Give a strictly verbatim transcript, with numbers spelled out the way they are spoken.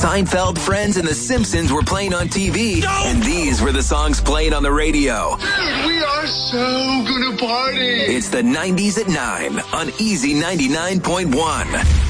Seinfeld, Friends, and The Simpsons were playing on T V, no! and these were the songs played on the radio. Dude, we are so gonna party! It's the nineties at nine on Easy ninety-nine point one.